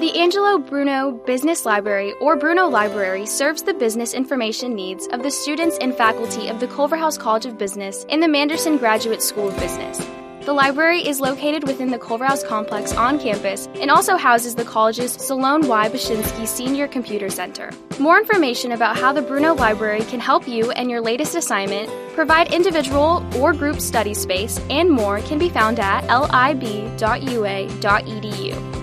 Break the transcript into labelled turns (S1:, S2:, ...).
S1: The Angelo Bruno Business Library, or Bruno Library, serves the business information needs of the students and faculty of the Culverhouse College of Business and the Manderson Graduate School of Business. The library is located within the Culverhouse complex on campus and also houses the college's Salone Y. Bashinsky Senior Computer Center. More information about how the Bruno Library can help you and your latest assignment, provide individual or group study space, and more can be found at lib.ua.edu.